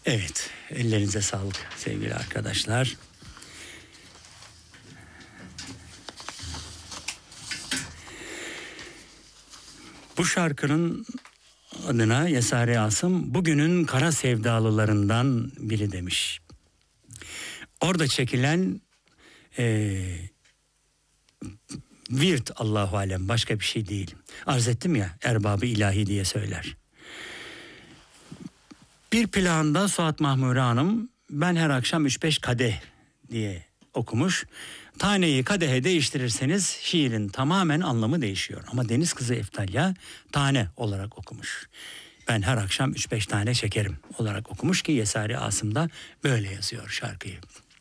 Evet, ellerinize sağlık sevgili arkadaşlar. Bu şarkının adına Yesari Asım bugünün kara sevdalılarından biri demiş. Orada çekilen virt Allahu alem, başka bir şey değil. Arz ettim ya, erbabı ilahi diye söyler. Bir planda Suat Mahmure Hanım ben her akşam 3-5 kadeh diye okumuş. Taneyi kadehe değiştirirseniz şiirin tamamen anlamı değişiyor. Ama Deniz Kızı Eftalya tane olarak okumuş. Ben her akşam 3-5 tane şekerim olarak okumuş ki Yesari Asım'da böyle yazıyor şarkıyı.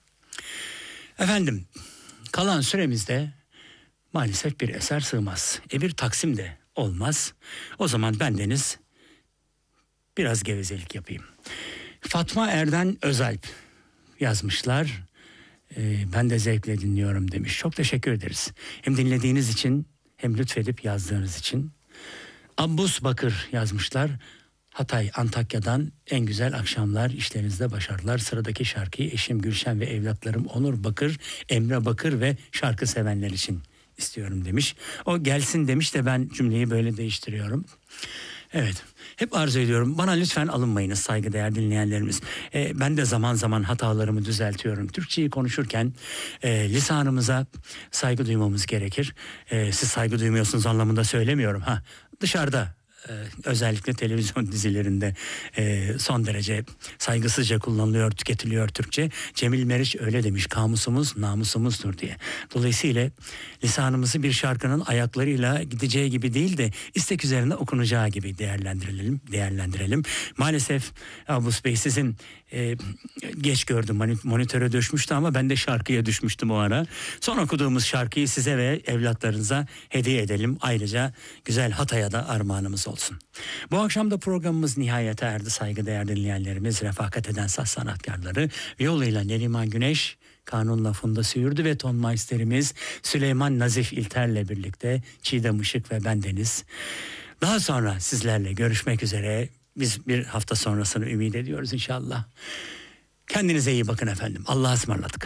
Efendim, kalan süremizde maalesef bir eser sığmaz. Bir taksim de olmaz. O zaman bendeniz biraz gevezelik yapayım. Fatma Erden Özalp yazmışlar. Ben de zevkle dinliyorum demiş. Çok teşekkür ederiz. Hem dinlediğiniz için hem lütfedip yazdığınız için. Abbus Bakır yazmışlar. Hatay, Antakya'dan en güzel akşamlar, işlerinizde başarılar. Sıradaki şarkıyı eşim Gülşen ve evlatlarım Onur Bakır, Emre Bakır ve şarkı sevenler için istiyorum demiş. O gelsin demiş de ben cümleyi böyle değiştiriyorum. Evet, hep arzu ediyorum. Bana lütfen alınmayınız saygıdeğer dinleyenlerimiz. Ben de zaman zaman hatalarımı düzeltiyorum. Türkçeyi konuşurken lisanımıza saygı duymamız gerekir. Siz saygı duymuyorsunuz anlamında söylemiyorum. Dışarıda özellikle televizyon dizilerinde son derece saygısızca kullanılıyor, tüketiliyor Türkçe. Cemil Meriç öyle demiş, kamusumuz namusumuzdur diye. Dolayısıyla lisanımızı bir şarkının ayaklarıyla gideceği gibi değil de istek üzerine okunacağı gibi değerlendirelim. Maalesef Abbas Bey sizin geç gördüm, monitöre düşmüştü ama ben de şarkıya düşmüştüm o ara. Son okuduğumuz şarkıyı size ve evlatlarınıza hediye edelim. Ayrıca güzel Hatay'a da armağanımız olsun. Bu akşam da programımız nihayete erdi saygıdeğer dinleyenlerimiz. Refakat eden saz sanatkarları yoluyla Neriman Güneş, Kanunla Funda Süyürdü ve ton maisterimiz Süleyman Nazif İlter'le birlikte Çiğdem Işık ve bendeniz. Daha sonra sizlerle görüşmek üzere. Biz bir hafta sonrasını ümit ediyoruz inşallah. Kendinize iyi bakın efendim. Allah'a ısmarladık.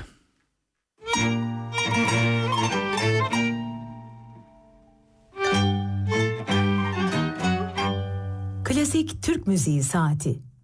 Klasik Türk Müziği Saati.